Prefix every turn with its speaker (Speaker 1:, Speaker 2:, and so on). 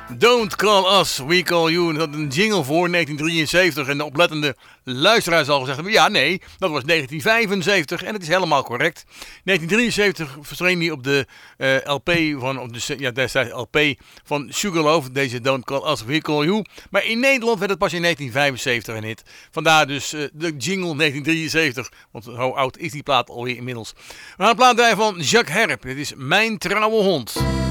Speaker 1: Don't Call Us, We Call You. Dat een jingle voor 1973. En de oplettende luisteraar zal zeggen, ja nee, dat was 1975. En het is helemaal correct. 1973 verscheen hij op de LP van, destijds LP van Sugarloaf. Deze Don't Call Us, We Call You. Maar in Nederland werd het pas in 1975 een hit. Vandaar dus de jingle 1973. Want hoe oud is die plaat alweer inmiddels. We gaan een plaat draaien van Jacques Herp. Dit is Mijn Trouwe Hond.